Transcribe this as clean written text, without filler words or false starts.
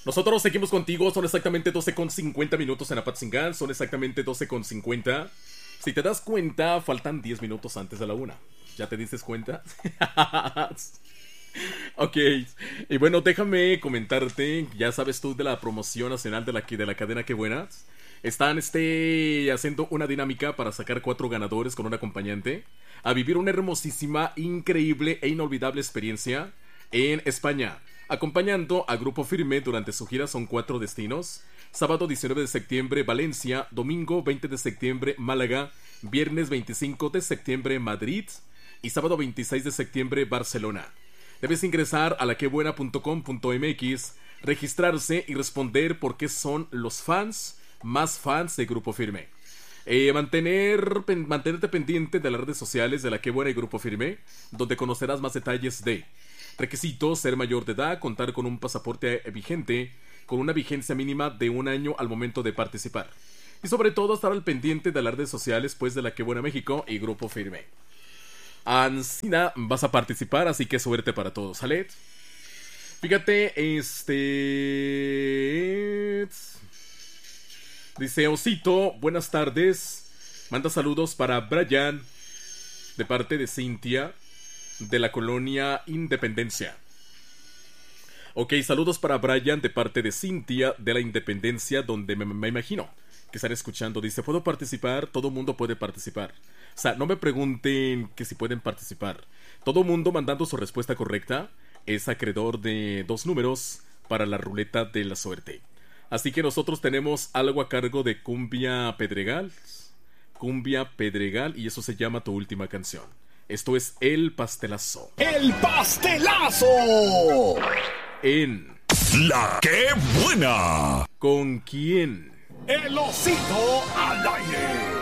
Nosotros seguimos contigo, son exactamente 12:50 minutos en Apatzingán, son exactamente 12:50. Si te das cuenta, faltan 10 minutos antes de la 1. ¿Ya te diste cuenta? Ok, y bueno, déjame comentarte, ya sabes tú de la promoción nacional de la cadena Qué Buenas. Están haciendo una dinámica para sacar 4 ganadores con un acompañante a vivir una hermosísima, increíble e inolvidable experiencia en España. Acompañando a Grupo Firme durante su gira son 4 destinos. Sábado 19 de septiembre Valencia, domingo 20 de septiembre Málaga, viernes 25 de septiembre Madrid y sábado 26 de septiembre Barcelona. Debes ingresar a laquebuena.com.mx, registrarse y responder por qué son los más fans de Grupo Firme. Mantenerte pendiente de las redes sociales de La Que Buena y Grupo Firme, donde conocerás más detalles de requisitos: ser mayor de edad, contar con un pasaporte vigente, con una vigencia mínima de 1 año al momento de participar. Y sobre todo estar al pendiente de las redes sociales pues de La Que Buena México y Grupo Firme. Ancina, vas a participar, así que suerte para todos, ¿sale? Fíjate, dice Osito, buenas tardes. Manda saludos para Brian, de parte de Cintia, de la colonia Independencia. Ok, saludos para Brian, de parte de Cintia, de la Independencia, donde me imagino que están escuchando. Dice, ¿puedo participar? Todo mundo puede participar. O sea, no me pregunten que si pueden participar. Todo mundo mandando su respuesta correcta es acreedor de 2 números para la ruleta de la suerte. Así que nosotros tenemos algo a cargo de Cumbia Pedregal. Cumbia Pedregal, y eso se llama Tu Última Canción. Esto es El Pastelazo. ¡El Pastelazo! En La Que Buena. ¿Con quién? El Osito al aire.